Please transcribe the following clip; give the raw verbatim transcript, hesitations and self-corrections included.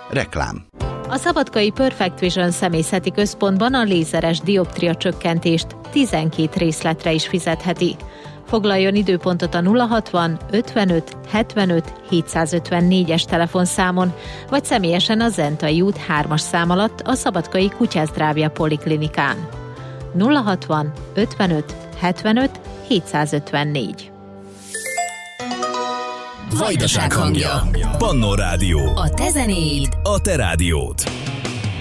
Reklám. A Szabadkai Perfect Vision személyzeti központban a lézeres dioptria csökkentést tizenkét részletre is fizetheti. Foglaljon időpontot a nulla hatvan ötvenöt hetvenöt hétszázötvennégyes telefonszámon, vagy személyesen a Zentai út hármas szám alatt a Szabadkai Kutyázdrávja Poliklinikán. nulla hatvan ötvenöt hetvenöt hétszázötvennégy. Vajdaság hangja. Pannó Rádió. A te zenéid. A te rádiód.